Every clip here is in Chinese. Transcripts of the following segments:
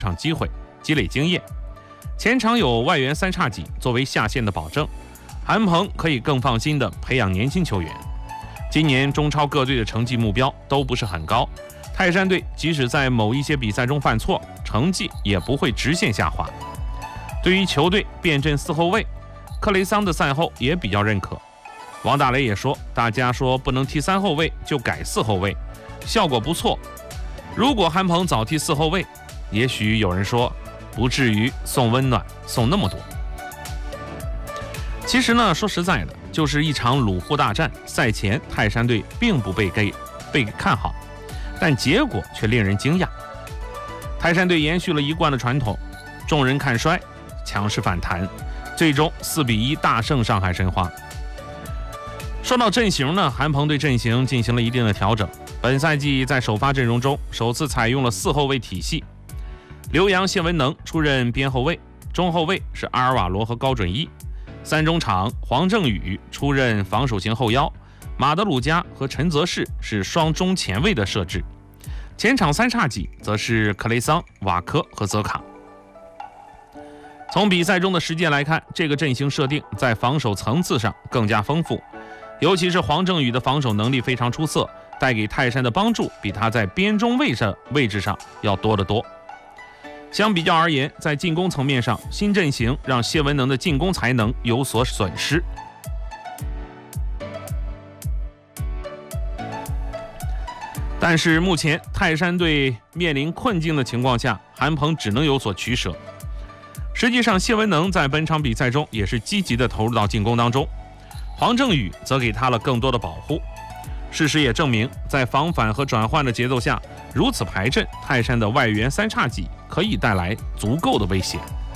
场机会，积累经验。前场有外援三叉戟作为下线的保证，韩鹏可以更放心地培养年轻球员。今年中超各队的成绩目标都不是很高，泰山队即使在某一些比赛中犯错，成绩也不会直线下滑。对于球队变阵四后卫，克雷桑的赛后也比较认可。王大雷也说，大家说不能踢三后卫就改四后卫，效果不错。如果韩鹏早踢四后卫，也许有人说不至于送温暖送那么多。其实呢，说实在的，就是一场鲁沪大战，赛前泰山队并不被看好，但结果却令人惊讶。泰山队延续了一贯的传统，众人看衰，强势反弹，最终4-1大胜上海申花。说到阵型呢，韩鹏对阵型进行了一定的调整。本赛季在首发阵容中首次采用了4后卫体系，刘洋、谢文能出任边后卫，中后卫是阿尔瓦罗和高准一，三中场黄正宇出任防守型后腰，马德鲁加和陈泽世是双中前卫的设置，前场三叉戟则是克雷桑、瓦科和泽卡。从比赛中的实践来看，这个阵型设定在防守层次上更加丰富，尤其是黄正宇的防守能力非常出色，带给泰山的帮助比他在边中位置上要多得多。相比较而言，在进攻层面上，新阵型让谢文能的进攻才能有所损失。但是目前泰山队面临困境的情况下，韩鹏只能有所取舍。实际上，谢文能在本场比赛中也是积极地投入到进攻当中，黄正宇则给他了更多的保护。事实也证明，在防反和转换的节奏下，如此排阵，泰山的外援三叉戟可以带来足够的威胁。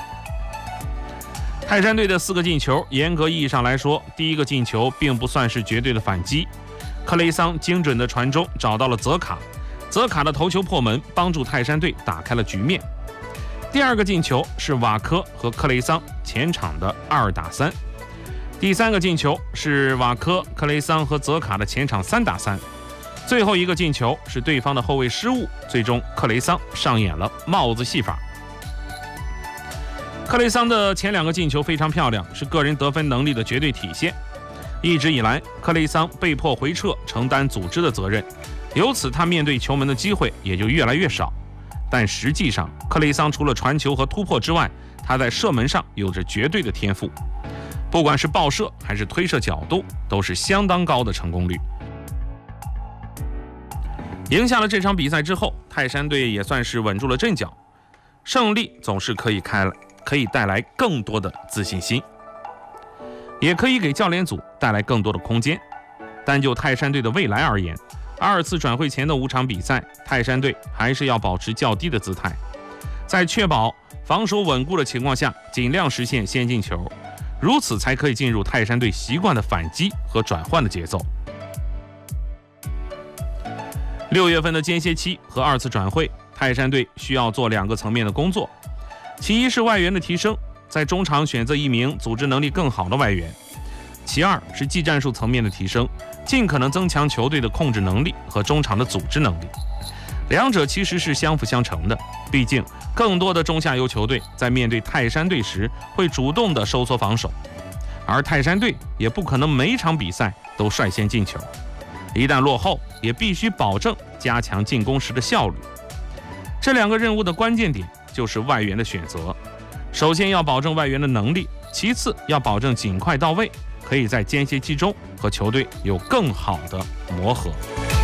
泰山队的4个进球，严格意义上来说，第一个进球并不算是绝对的反击，克雷桑精准的传中找到了泽卡，泽卡的头球破门，帮助泰山队打开了局面。第二个进球是瓦科和克雷桑前场的2打3，第3个进球是瓦科、克雷桑和泽卡的前场3打3，最后一个进球是对方的后卫失误，最终克雷桑上演了帽子戏法。克雷桑的前2个进球非常漂亮，是个人得分能力的绝对体现。一直以来，克雷桑被迫回撤承担组织的责任，由此他面对球门的机会也就越来越少。但实际上，克雷桑除了传球和突破之外，他在射门上有着绝对的天赋，不管是爆射还是推射角度都是相当高的成功率。赢下了这场比赛之后，泰山队也算是稳住了阵脚，胜利总是可以带来更多的自信心，也可以给教练组带来更多的空间。但就泰山队的未来而言，2次转会前的5场比赛，泰山队还是要保持较低的姿态，在确保防守稳固的情况下，尽量实现先进球，如此才可以进入泰山队习惯的反击和转换的节奏。6月份的间歇期和2次转会，泰山队需要做2个层面的工作，其一是外援的提升，在中场选择一名组织能力更好的外援；其二是技战术层面的提升，尽可能增强球队的控制能力和中场的组织能力。两者其实是相辅相成的，毕竟更多的中下游球队在面对泰山队时会主动的收缩防守，而泰山队也不可能每一场比赛都率先进球，一旦落后也必须保证加强进攻时的效率。这2个任务的关键点就是外援的选择，首先要保证外援的能力，其次要保证尽快到位，可以在间歇期中和球队有更好的磨合。